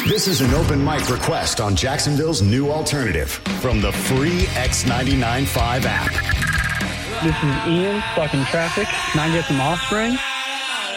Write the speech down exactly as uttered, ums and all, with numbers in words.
This is an open mic request on Jacksonville's new alternative from the free X ninety-nine point five app. This is Ian, stuck in traffic. Can I get some Offspring?